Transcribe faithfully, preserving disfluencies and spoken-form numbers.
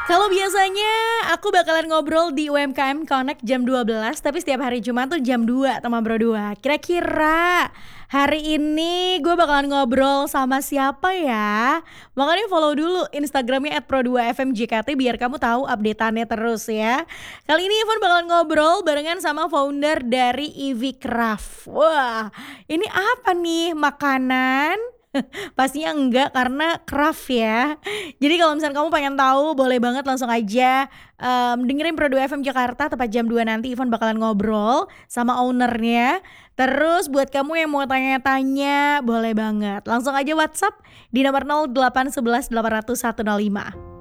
Kalau biasanya aku bakalan ngobrol di U M K M Connect jam dua belas, tapi setiap hari Jumat tuh jam dua sama Bro dua. Kira-kira hari ini gue bakalan ngobrol sama siapa ya? Makanya follow dulu Instagramnya at pro dua f m j k t biar kamu tahu updateannya terus ya. Kali ini Ivan bakalan ngobrol barengan sama founder dari Ivy Craft. Wah, ini apa nih? Makanan? Pastinya enggak karena craft ya. Jadi kalau misalnya kamu pengen tahu boleh banget langsung aja em, dengerin Pro dua F M Jakarta tepat jam dua nanti Ivan bakalan ngobrol sama ownernya. Terus buat kamu yang mau tanya-tanya boleh banget langsung aja WhatsApp di nomor nol delapan satu satu delapan nol satu nol lima.